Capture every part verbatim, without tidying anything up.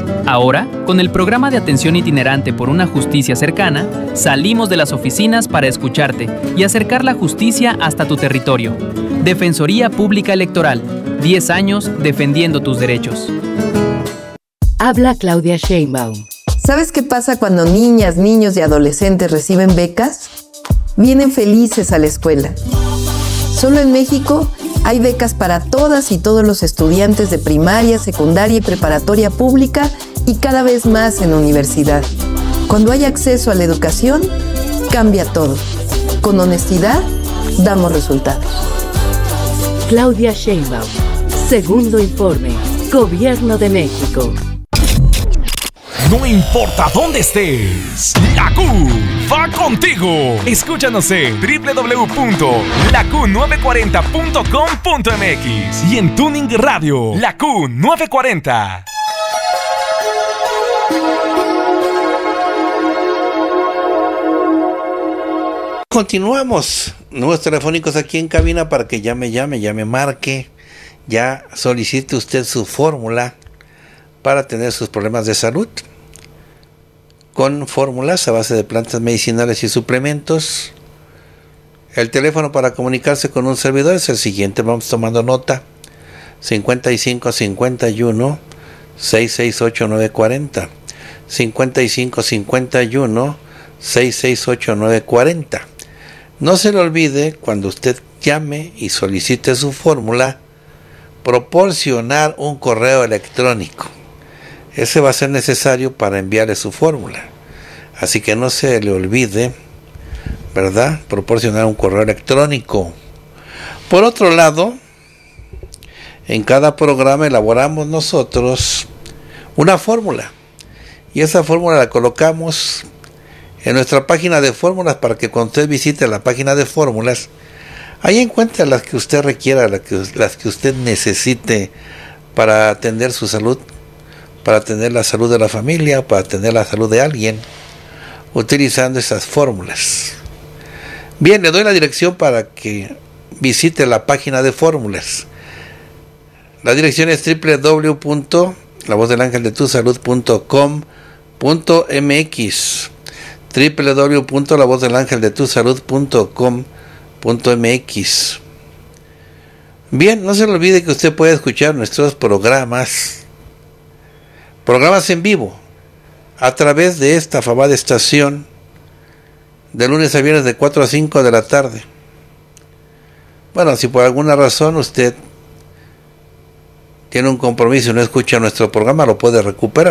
Ahora, con el programa de atención itinerante por una justicia cercana, salimos de las oficinas para escucharte y acercar la justicia hasta tu territorio. Defensoría Pública Electoral. diez años defendiendo tus derechos. Habla Claudia Sheinbaum. ¿Sabes qué pasa cuando niñas, niños y adolescentes reciben becas? Vienen felices a la escuela. Solo en México hay becas para todas y todos los estudiantes de primaria, secundaria y preparatoria pública y cada vez más en universidad. Cuando hay acceso a la educación, cambia todo. Con honestidad, damos resultados. Claudia Sheinbaum. Segundo informe. Gobierno de México. No importa dónde estés, la Q va contigo. Escúchanos en doble u doble u doble u punto la q nueve cuarenta punto com punto m x y en Tuning Radio, La Q nueve cuarenta. Continuamos. Nuevos telefónicos aquí en cabina para que ya me llame, ya me marque, ya solicite usted su fórmula para tener sus problemas de salud. Con fórmulas a base de plantas medicinales y suplementos. El teléfono para comunicarse con un servidor es el siguiente, vamos tomando nota: cincuenta y cinco cincuenta y uno sesenta y seis ocho nueve cuarenta, cincuenta y cinco cincuenta y uno sesenta y seis ocho nueve cuarenta. No se le olvide, cuando usted llame y solicite su fórmula, proporcionar un correo electrónico. Ese va a ser necesario para enviarle su fórmula. Así que no se le olvide, ¿verdad?, proporcionar un correo electrónico. Por otro lado, en cada programa elaboramos nosotros una fórmula. Y esa fórmula la colocamos en nuestra página de fórmulas para que cuando usted visite la página de fórmulas, ahí encuentre las que usted requiera, las que, las que usted necesite para atender su salud, para atender la salud de la familia, para atender la salud de alguien, utilizando esas fórmulas. Bien, le doy la dirección para que visite la página de fórmulas. La dirección es doble u doble u doble u punto la voz del ángel de tu salud punto com punto m x, doble u doble u doble u punto la voz del ángel de tu salud punto com punto m x. Bien, no se le olvide que usted puede escuchar nuestros programas programas en vivo a través de esta afamada estación de lunes a viernes de cuatro a cinco de la tarde. Bueno, si por alguna razón usted tiene un compromiso y no escucha nuestro programa, lo puede recuperar.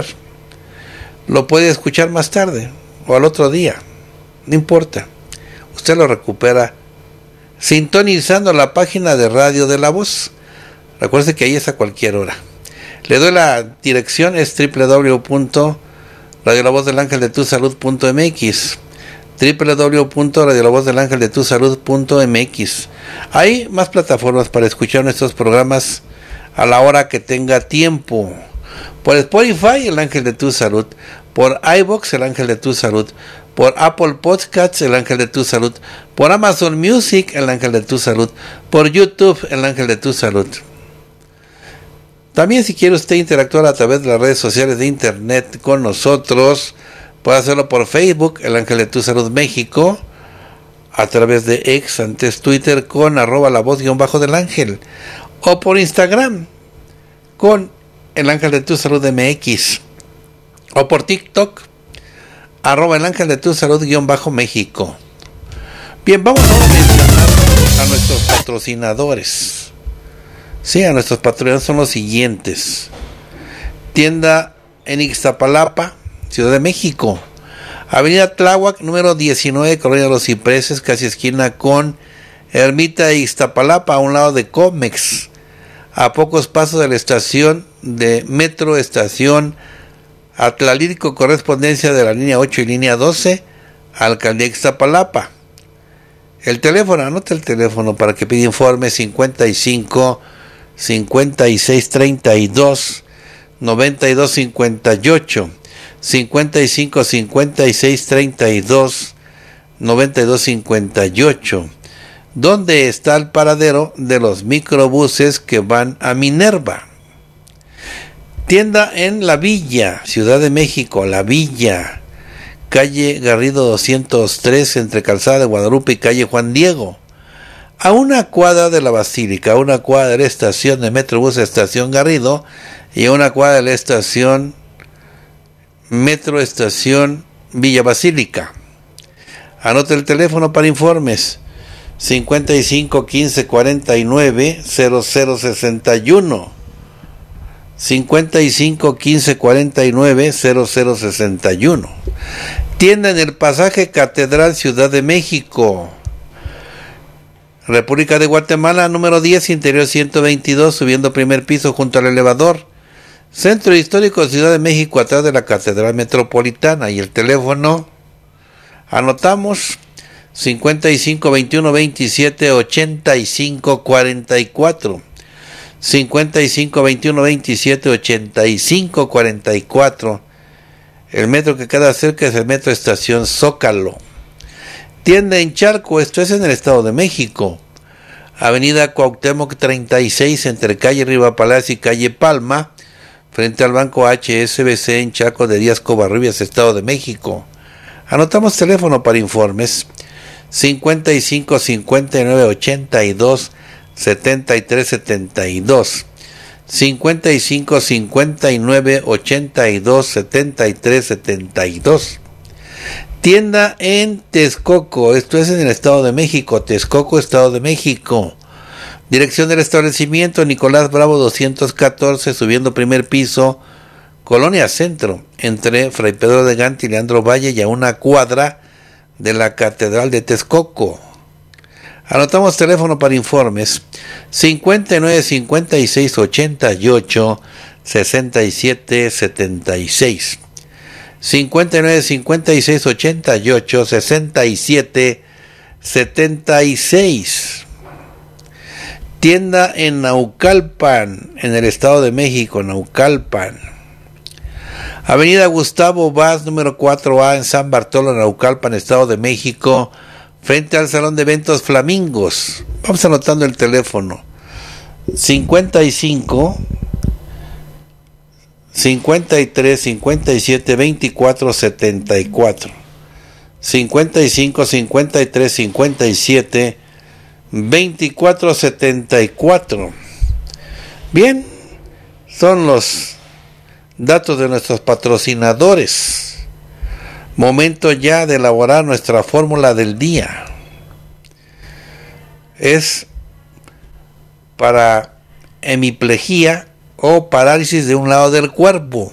Lo puede escuchar más tarde o al otro día, no importa. Usted lo recupera sintonizando la página de Radio de la Voz. Recuerde que ahí es a cualquier hora. Le doy la dirección, es doble u doble u doble u punto radio la voz del ángel de tu salud punto m x, doble u doble u doble u punto radio la voz del ángel de tu salud punto m x. Hay más plataformas para escuchar nuestros programas a la hora que tenga tiempo. Por Spotify, el ángel de tu salud; por iVoox, el ángel de tu salud; por Apple Podcasts, el ángel de tu salud; por Amazon Music, el ángel de tu salud; por YouTube, el ángel de tu salud. También, si quiere usted interactuar a través de las redes sociales de internet con nosotros, puede hacerlo por Facebook, el ángel de tu salud México; a través de X, antes Twitter, con arroba la voz guión bajo del ángel; o por Instagram, con el ángel de tu salud M X; o por TikTok, arroba el ángel de tu salud guión bajo México. Bien, vamos a mencionar a nuestros patrocinadores. Sí, a nuestros patrocinadores son los siguientes: tienda en Ixtapalapa, Ciudad de México, Avenida Tláhuac, número diecinueve, Colonia de los Cipreses, casi esquina con Ermita de Ixtapalapa, a un lado de Comex, a pocos pasos de la estación de Metro Estación Atlalírico, correspondencia de la línea ocho y línea doce, Alcaldía Ixtapalapa. El teléfono, anota el teléfono para que pida informe: cincuenta y cinco cincuenta y seis treinta y dos noventa y dos cincuenta y ocho, cincuenta y cinco cincuenta y seis treinta y dos noventa y dos cincuenta y ocho. ¿Dónde está el paradero de los microbuses que van a Minerva? Tienda en La Villa, Ciudad de México, La Villa, calle Garrido doscientos tres, entre Calzada de Guadalupe y calle Juan Diego. A una cuadra de la Basílica, a una cuadra de la estación de Metrobús Estación Garrido y a una cuadra de la estación Metro Estación Villa Basílica. Anota el teléfono para informes: cincuenta y cinco quince cuarenta y nueve cero cero sesenta y uno. cincuenta y cinco quince cuarenta y nueve cero cero sesenta y uno. Tienda en el Pasaje Catedral, Ciudad de México. República de Guatemala, número diez, interior ciento veintidós, subiendo primer piso junto al elevador. Centro Histórico, Ciudad de México, atrás de la Catedral Metropolitana. Y el teléfono, anotamos: cincuenta y cinco veintiuno veintisiete ochenta y cinco cuarenta y cuatro. cincuenta y cinco veintiuno veintisiete ochenta y cinco cuarenta y cuatro. El metro que queda cerca es el Metro Estación Zócalo. Tienda en Charco, esto es en el Estado de México. Avenida Cuauhtémoc treinta y seis, entre calle Riva Palacio y calle Palma, frente al Banco H S B C en Charco de Díaz Covarrubias, Estado de México. Anotamos teléfono para informes: cincuenta y cinco cincuenta y nueve ochenta y dos setenta y tres setenta y dos. cincuenta y cinco cincuenta y nueve ochenta y dos setenta y tres setenta y dos. Tienda en Texcoco, esto es en el Estado de México, Texcoco, Estado de México. Dirección del establecimiento: Nicolás Bravo doscientos catorce, subiendo primer piso, Colonia Centro, entre Fray Pedro de Gante y Leandro Valle, y a una cuadra de la Catedral de Texcoco. Anotamos teléfono para informes: cincuenta y nueve cincuenta y seis ochenta y ocho sesenta y siete setenta y seis. cincuenta y nueve cincuenta y seis ochenta y ocho sesenta y siete setenta y seis. Tienda en Naucalpan, en el Estado de México, Naucalpan. Avenida Gustavo Vaz, número cuatro A, en San Bartolo, Naucalpan, Estado de México, frente al Salón de Eventos Flamingos. Vamos anotando el teléfono: cincuenta y cinco cincuenta y tres cincuenta y siete veinticuatro setenta y cuatro. cincuenta y cinco cincuenta y tres cincuenta y siete veinticuatro setenta y cuatro. Bien, son los datos de nuestros patrocinadores. Momento ya de elaborar nuestra fórmula del día. Es para hemiplegia o parálisis de un lado del cuerpo.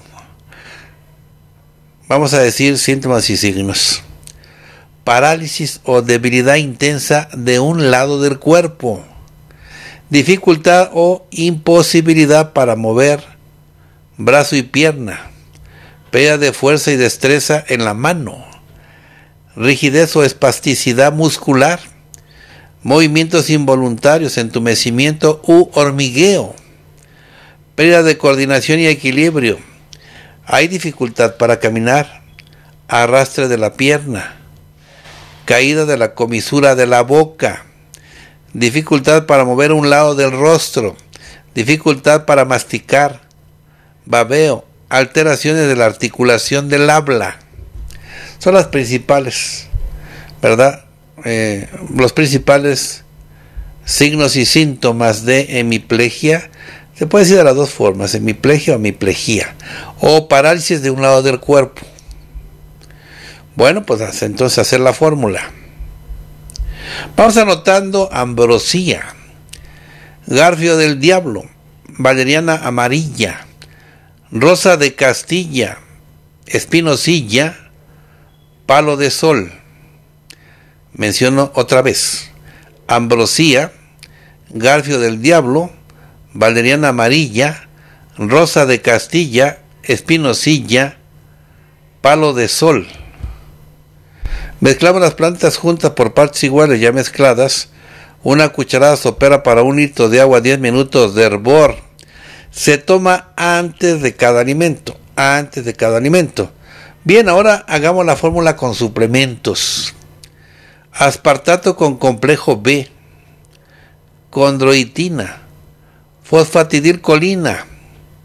Vamos a decir síntomas y signos: parálisis o debilidad intensa de un lado del cuerpo, dificultad o imposibilidad para mover brazo y pierna, pérdida de fuerza y destreza en la mano, rigidez o espasticidad muscular, movimientos involuntarios, entumecimiento u hormigueo, pérdida de coordinación y equilibrio. Hay dificultad para caminar, arrastre de la pierna, caída de la comisura de la boca, dificultad para mover un lado del rostro, dificultad para masticar, babeo, alteraciones de la articulación del habla. Son las principales, ¿verdad? Eh, los principales signos y síntomas de hemiplegia. Se puede decir de las dos formas: hemiplegia o hemiplegia, o parálisis de un lado del cuerpo. Bueno, pues entonces hacer la fórmula. Vamos anotando: ambrosía, garfio del diablo, valeriana amarilla, rosa de Castilla, espinosilla, palo de sol. Menciono otra vez: ambrosía, garfio del diablo, valeriana amarilla, rosa de Castilla, espinosilla, palo de sol. Mezclamos las plantas juntas por partes iguales ya mezcladas. Una cucharada sopera para un litro de agua, diez minutos de hervor. Se toma antes de cada alimento. Antes de cada alimento. Bien, ahora hagamos la fórmula con suplementos. Aspartato con complejo B, condroitina, fosfatidilcolina,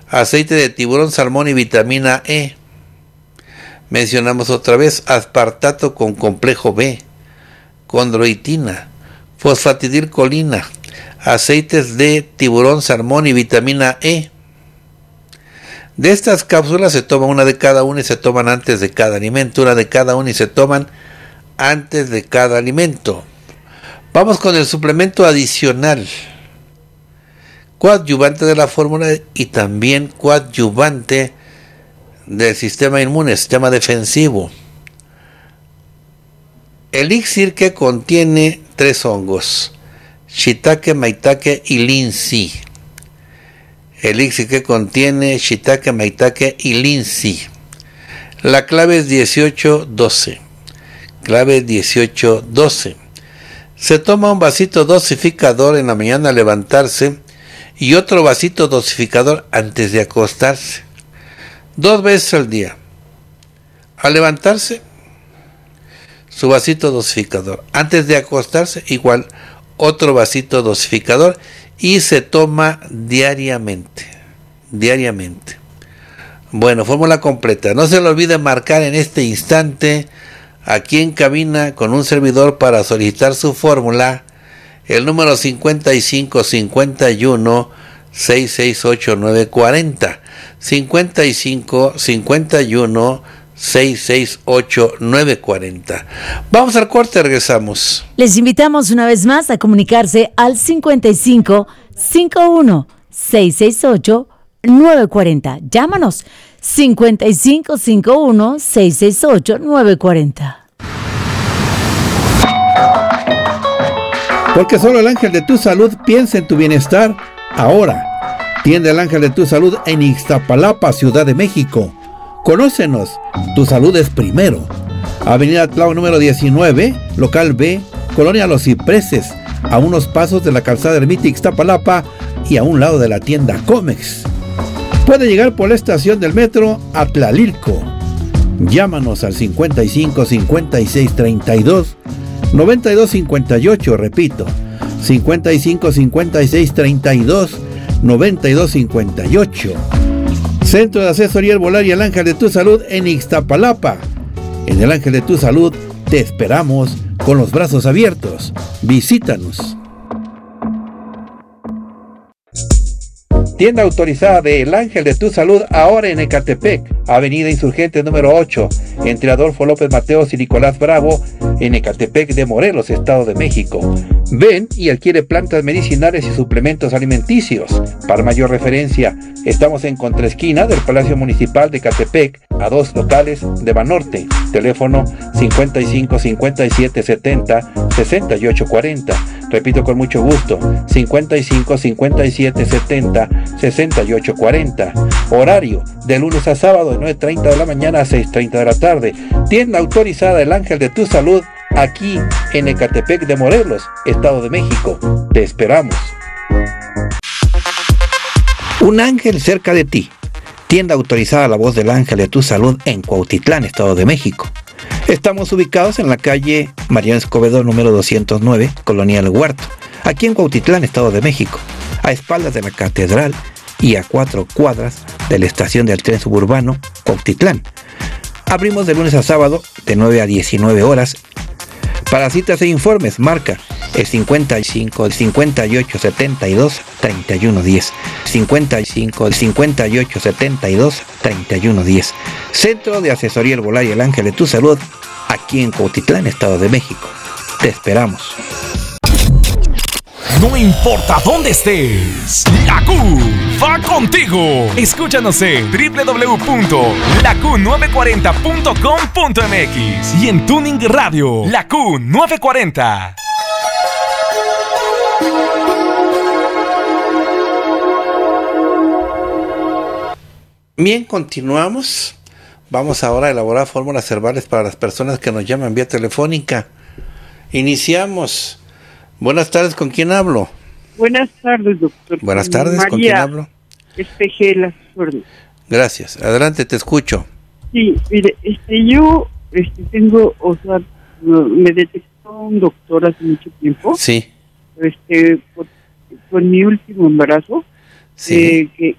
aceite de tiburón, salmón y vitamina E. Mencionamos otra vez aspartato con complejo B, condroitina, fosfatidilcolina, aceites de tiburón, salmón y vitamina E. De estas cápsulas se toma una de cada una y se toman antes de cada alimento, una de cada una y se toman antes de cada alimento. Vamos con el suplemento adicional, coadyuvante de la fórmula y también coadyuvante del sistema inmune, sistema defensivo. Elixir que contiene tres hongos, shiitake, maitake y linsi. Elixir que contiene shiitake, maitake y linsi. La clave es dieciocho doce. Clave dieciocho doce. Se toma un vasito dosificador en la mañana al levantarse y otro vasito dosificador antes de acostarse. Dos veces al día. Al levantarse, su vasito dosificador. Antes de acostarse, igual, otro vasito dosificador y se toma diariamente. Diariamente. Bueno, fórmula completa. No se le olvide marcar en este instante aquí en cabina con un servidor para solicitar su fórmula, el número cincuenta y cinco cincuenta y uno seiscientos sesenta y ocho nueve cuarenta, cincuenta y cinco cincuenta y uno seiscientos sesenta y ocho nueve cuarenta. Vamos al corte, regresamos. Les invitamos una vez más a comunicarse al cincuenta y cinco cincuenta y uno seiscientos sesenta y ocho nueve cuarenta. Llámanos cincuenta y cinco cincuenta y uno seiscientos sesenta y ocho nueve cuarenta. Porque solo el ángel de tu salud piensa en tu bienestar. Ahora, tienda el ángel de tu salud en Ixtapalapa, Ciudad de México. Conócenos, tu salud es primero. Avenida Tláhuac número diecinueve, local B, Colonia Los Cipreses, a unos pasos de la calzada Ermita Ixtapalapa y a un lado de la tienda Comex. Puede llegar por la estación del metro a Tlalilco. Llámanos al cincuenta y cinco cincuenta y seis treinta y dos noventa y dos cincuenta y ocho, repito, cincuenta y cinco cincuenta y seis treinta y dos noventa y dos cincuenta y ocho. Centro de Asesoría Herbolaria El Ángel de tu Salud en Ixtapalapa. En El Ángel de tu Salud te esperamos con los brazos abiertos. Visítanos. Tienda autorizada de El Ángel de tu Salud ahora en Ecatepec, Avenida Insurgente número ocho, entre Adolfo López Mateos y Nicolás Bravo, en Ecatepec de Morelos, Estado de México. Ven y adquiere plantas medicinales y suplementos alimenticios. Para mayor referencia, estamos en contraesquina del Palacio Municipal de Ecatepec, a dos locales de Banorte. Teléfono cincuenta y cinco cincuenta y siete setenta sesenta y ocho cuarenta. Repito con mucho gusto, cincuenta y cinco cincuenta y siete setenta sesenta y ocho cuarenta. Horario de lunes a sábado de nueve treinta de la mañana a seis treinta de la tarde. Tienda autorizada El Ángel de tu Salud aquí en Ecatepec de Morelos, Estado de México. Te esperamos. Un ángel cerca de ti. Tienda autorizada La Voz del Ángel de tu Salud en Cuautitlán, Estado de México. Estamos ubicados en la calle Mariano Escobedo número doscientos nueve, Colonia El Huerto, aquí en Cuautitlán, Estado de México, a espaldas de la catedral y a cuatro cuadras de la estación del tren suburbano Cuautitlán. Abrimos de lunes a sábado de nueve a diecinueve horas. Para citas e informes, marca el cincuenta y cinco cincuenta y ocho setenta y dos treinta y uno diez, cincuenta y cinco cincuenta y ocho setenta y dos treinta y uno diez. Centro de Asesoría Herbolaria El Ángel de tu Salud, aquí en Cuautitlán, Estado de México. Te esperamos. No importa dónde estés, la Q va contigo. Escúchanos en doble u doble u doble u punto la q nueve cuarenta punto com punto m x y en Tuning Radio, la Q nueve cuarenta. Bien, continuamos. Vamos ahora a elaborar fórmulas herbales para las personas que nos llaman vía telefónica. Iniciamos. Buenas tardes, ¿con quién hablo? Buenas tardes, doctor. Buenas tardes, María, ¿con quién hablo? Espejela. Gracias, adelante, te escucho. Sí, mire, este, yo este, tengo, o sea, me detectó un doctor hace mucho tiempo. Sí. Este, por, por mi último embarazo. Sí. Eh, que, que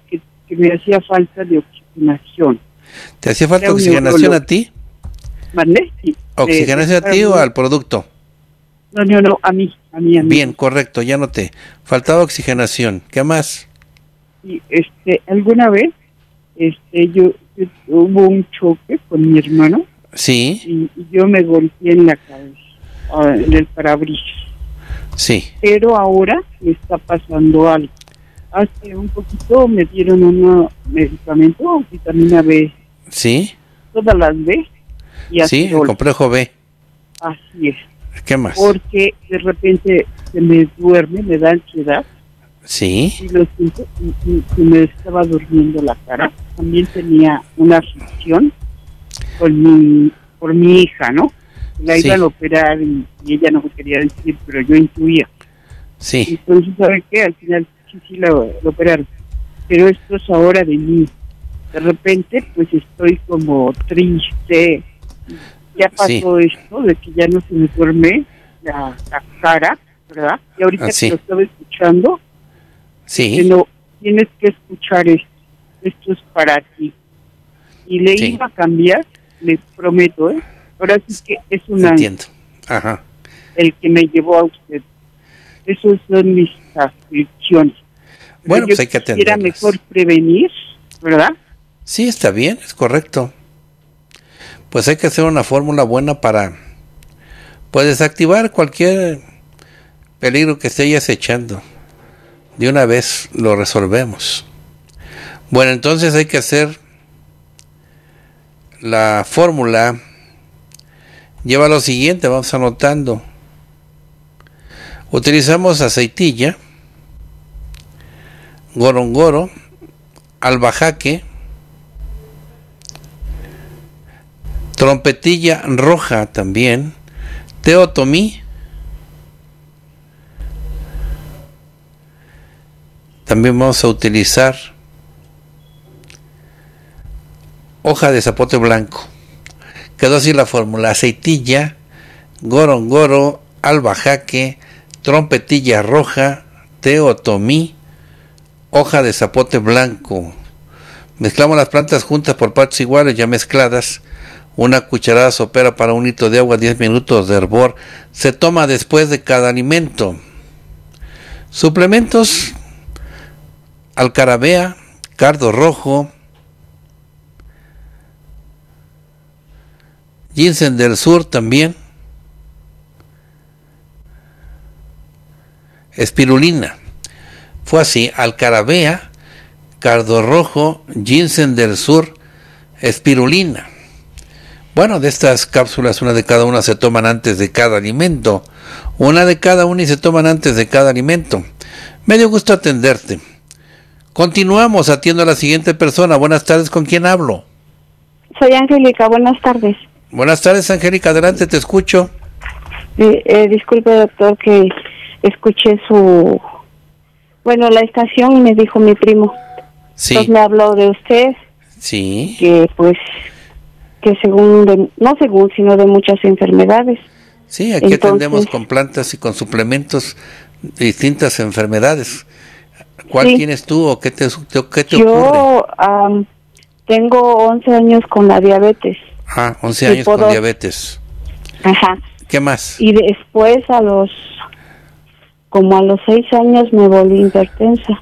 porque me hacía falta de oxigenación. ¿Te hacía falta Era un oxigenación neurólogo. a ti? ¿Mandé? Sí. ¿Oxigenación Eh, a ti o al producto? No, no, no, a mí, a mí, a mí. Bien, correcto, ya noté. Faltaba oxigenación. ¿Qué más? Y, este, alguna vez, este, yo, yo hubo un choque con mi hermano Sí, y, y yo me golpeé en la cabeza, ah, en el parabrisas. sí, Pero ahora me está pasando algo. Hace un poquito me dieron un medicamento, vitamina B, sí, todas las B, y sí, el azidol. complejo B. Así es. ¿Qué más? Porque de repente se me duerme, me da ansiedad, Sí, y lo siento, y, y- y me estaba durmiendo la cara. También tenía una aflicción con mi, por mi hija, ¿no? La Sí. iban a operar y, y ella no me quería decir, pero yo intuía. sí, Entonces, ¿sabe qué? Al final sí, sí la, la operaron. Pero esto es ahora de mí. De repente, pues estoy como triste. Ya pasó esto de que ya no se me duerme la, la cara, ¿verdad? Y ahorita Ah, sí. que lo estaba escuchando, que sí, no, tienes que escuchar esto. Esto es para ti. Y le Sí. iba a cambiar, le prometo, ¿eh? Ahora sí que es un ángel entiendo. Ajá, el que me llevó a usted. Esos son mis aflicciones. Pero Bueno, yo pues hay que quisiera atenderlas. mejor prevenir, ¿verdad? sí, está bien, es correcto. Pues hay que hacer una fórmula buena para, pues, desactivar cualquier peligro que esté acechando. De una vez lo resolvemos. Bueno, entonces hay que hacer la fórmula. Lleva lo siguiente, vamos anotando. Utilizamos aceitilla, gorongoro, albahaque, trompetilla roja también, teotomí, también vamos a utilizar hoja de zapote blanco. Quedó así la fórmula: aceitilla, gorongoro, albahaque, trompetilla roja, teotomí, hoja de zapote blanco. Mezclamos las plantas juntas por partes iguales, ya mezcladas. Una cucharada sopera para un litro de agua, diez minutos de hervor. Se toma después de cada alimento. Suplementos: alcarabea, cardo rojo, ginseng del sur también, espirulina. Fue así: alcarabea, cardo rojo, ginseng del sur, espirulina. Bueno, de estas cápsulas, una de cada una se toman antes de cada alimento. Una de cada una y se toman antes de cada alimento. Me dio gusto atenderte. Continuamos, atiendo a la siguiente persona. Buenas tardes, ¿con quién hablo? Soy Angélica, buenas tardes. Buenas tardes, Angélica, adelante, te escucho. Eh, eh, disculpe, doctor, que escuché su... Bueno, la estación y me dijo mi primo. Sí, Entonces me habló de usted, sí, que pues, que según, de- no según, sino de muchas enfermedades. sí, aquí Entonces- atendemos con plantas y con suplementos distintas enfermedades. ¿Cuál Sí. tienes tú o qué te, qué te ocurre? Yo am, tengo once años con la diabetes. Ah, once Sí, años con puedo- diabetes. Ajá. ¿Qué más? Y después a los, como a los seis años me volví hipertensa.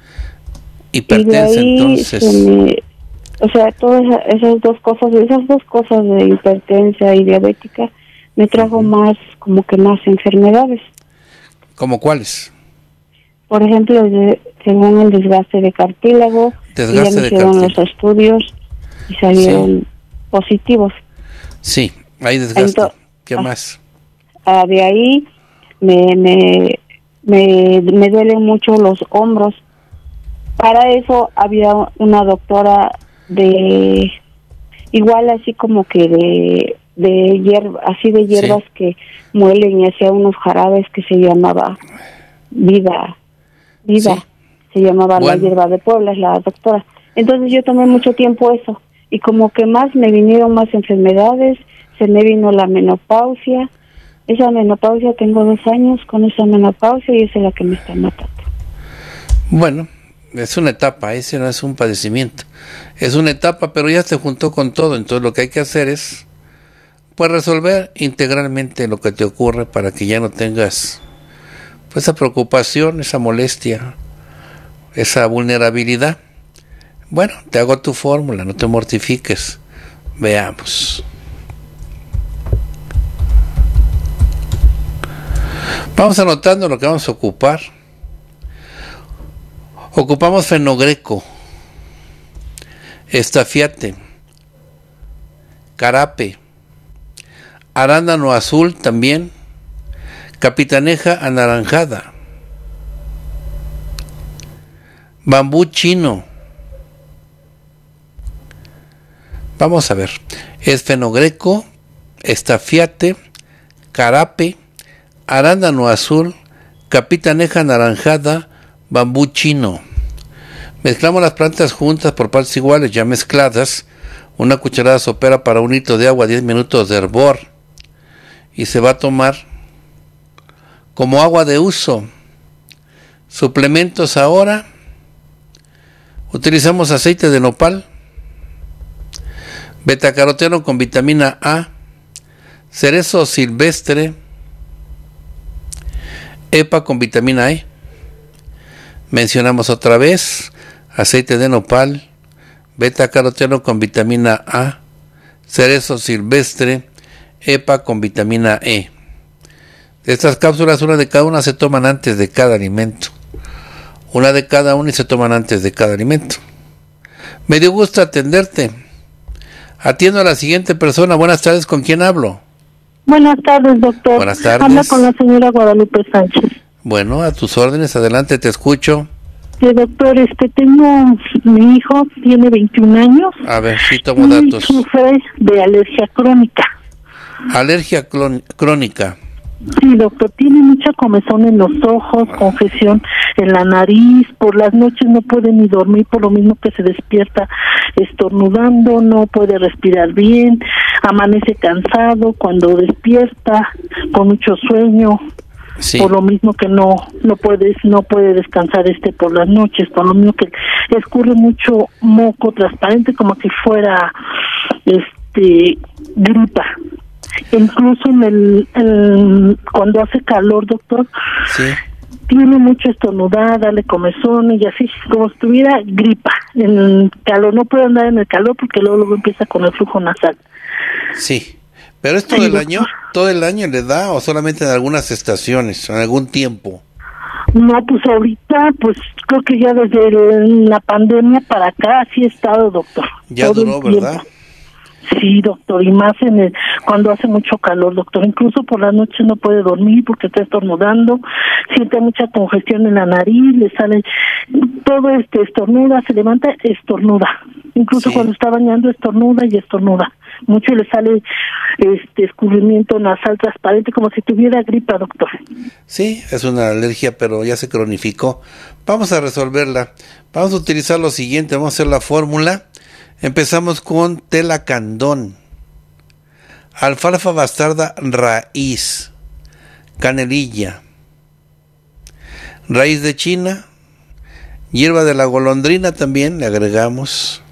Y de Hipertensa, ahí entonces. se me, o sea, todas esa- esas dos cosas, esas dos cosas de hipertensa y diabética me trajo más, como que más enfermedades. ¿Cómo cuáles? Por ejemplo, de- según el desgaste de cartílago, Desgaste y ya me de hicieron los cartílago. estudios y salieron positivos. Sí, hay desgaste. Ento- ¿Qué ah. más? Ah, de ahí me, me, me, me duelen mucho los hombros. Para eso había una doctora de, igual así como que de, de hierba, así de hierbas que muelen y hacía unos jarabes que se llamaba Vida, Vida, Sí. se llamaba Bueno. la hierba de Puebla, es la doctora. Entonces yo tomé mucho tiempo eso y como que más me vinieron más enfermedades, se me vino la menopausia. Esa menopausia, tengo dos años con esa menopausia y esa es la que me está matando. Bueno, Es una etapa, ese no es un padecimiento. Es una etapa, pero ya se juntó con todo. Entonces lo que hay que hacer es, pues, resolver integralmente lo que te ocurre para que ya no tengas, pues, esa preocupación, esa molestia, esa vulnerabilidad. Bueno, te hago tu fórmula, no te mortifiques. Veamos. Vamos anotando lo que vamos a ocupar. Ocupamos fenogreco, estafiate, carape, arándano azul también, capitaneja anaranjada, bambú chino. Vamos a ver, es fenogreco, estafiate, carape, arándano azul, capitaneja anaranjada, bambú chino. Mezclamos las plantas juntas por partes iguales, ya mezcladas. Una cucharada sopera para un litro de agua, diez minutos de hervor. Y se va a tomar como agua de uso. Suplementos ahora. Utilizamos aceite de nopal, betacaroteno con vitamina A, cerezo silvestre, EPA con vitamina E. Mencionamos otra vez, aceite de nopal, betacaroteno con vitamina A, cerezo silvestre, EPA con vitamina E. De estas cápsulas, una de cada una se toman antes de cada alimento. Una de cada una y se toman antes de cada alimento. Me dio gusto atenderte. Atiendo a la siguiente persona. Buenas tardes, ¿con quién hablo? Buenas tardes, doctor. Buenas tardes. Habla con la señora Guadalupe Sánchez. Bueno, a tus órdenes, adelante, te escucho. Sí, doctor, este, tengo, mi hijo tiene veintiún años. A ver, sí tomo y datos. sufre de alergia crónica. Alergia clon- crónica. Sí, doctor, tiene mucha comezón en los ojos, congestión en la nariz, por las noches no puede ni dormir, por lo mismo que se despierta estornudando, no puede respirar bien, amanece cansado cuando despierta, con mucho sueño. Sí. Por lo mismo que no no puede no puede descansar este por las noches, por lo mismo que escurre mucho moco transparente como que fuera este gripa. Incluso en el, el cuando hace calor, doctor, sí, tiene mucho estornudada, le comezón y así como si tuviera gripa. En el calor no puede andar en el calor porque luego luego empieza con el flujo nasal. Sí. ¿Pero es todo el año? ¿Todo el año le da o solamente en algunas estaciones, en algún tiempo? No, pues ahorita, pues creo que ya desde el, la pandemia para acá sí he estado, doctor. Ya duró, ¿verdad? Sí, doctor, y más en el, cuando hace mucho calor, doctor. Incluso por la noche no puede dormir porque está estornudando, siente mucha congestión en la nariz, le sale todo este estornuda, se levanta, estornuda. Incluso sí, cuando está bañando estornuda y estornuda. Mucho le sale este escurrimiento nasal transparente como si tuviera gripa, doctor. Sí, es una alergia, pero ya se cronificó. Vamos a resolverla. Vamos a utilizar lo siguiente, vamos a hacer la fórmula. Empezamos con telacandón, alfalfa bastarda raíz, canelilla, raíz de china, hierba de la golondrina también le agregamos,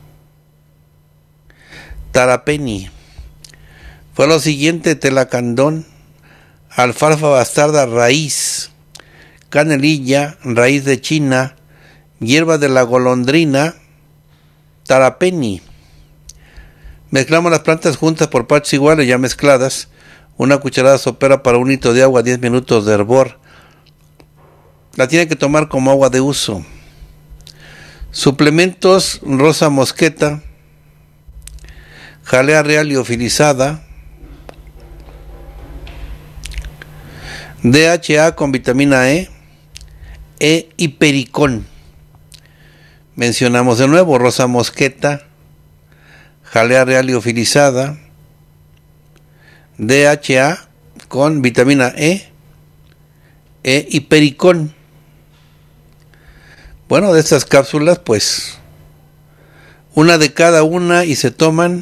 tarapeni. Fue lo siguiente: telacandón, alfalfa bastarda raíz, canelilla, raíz de china, hierba de la golondrina, tarapeni. Mezclamos las plantas juntas por partes iguales, ya mezcladas. Una cucharada sopera para un litro de agua, diez minutos de hervor. La tiene que tomar como agua de uso. Suplementos: rosa mosqueta, jalea real liofilizada, D H A con vitamina E, E y pericón. Mencionamos de nuevo: rosa mosqueta, jalea real liofilizada, D H A con vitamina E, E y pericón. Bueno, de estas cápsulas, pues, una de cada una y se toman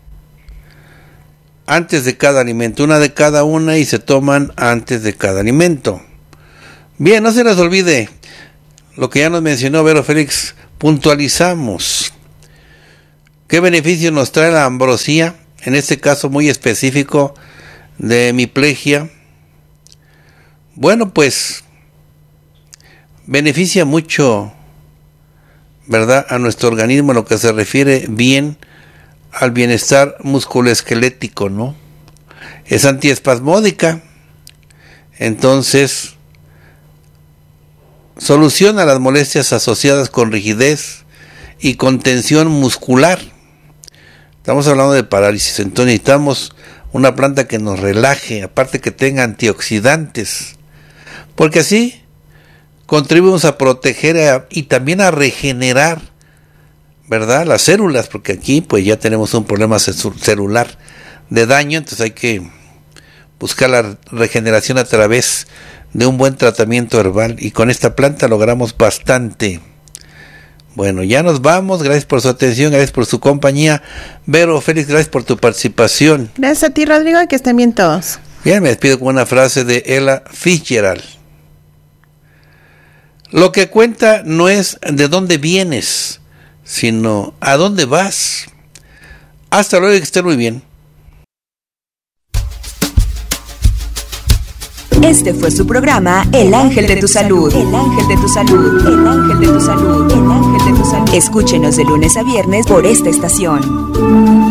antes de cada alimento. Una de cada una y se toman antes de cada alimento. Bien, no se les olvide, lo que ya nos mencionó Vero Félix, puntualizamos. ¿Qué beneficio nos trae la ambrosía? En este caso muy específico de hemiplegia. Bueno, pues beneficia mucho, ¿verdad?, a nuestro organismo en lo que se refiere bien al bienestar musculoesquelético, ¿no? Es antiespasmódica, entonces soluciona las molestias asociadas con rigidez y con tensión muscular. Estamos hablando de parálisis, entonces necesitamos una planta que nos relaje, aparte que tenga antioxidantes, porque así contribuimos a proteger a, y también a regenerar, ¿verdad?, las células, porque aquí pues ya tenemos un problema celular de daño, entonces hay que buscar la regeneración a través de un buen tratamiento herbal, y con esta planta logramos bastante. Bueno, ya nos vamos, gracias por su atención, gracias por su compañía. Vero Félix, gracias por tu participación. Gracias a ti, Rodrigo, y que estén bien todos. Bien, me despido con una frase de Ella Fitzgerald. Lo que cuenta no es de dónde vienes, sino a dónde vas. Hasta luego y que estén muy bien. Este fue su programa El Ángel de tu Salud. El Ángel de tu Salud. El Ángel de tu Salud. El Ángel de tu Salud. Escúchenos de lunes a viernes por esta estación.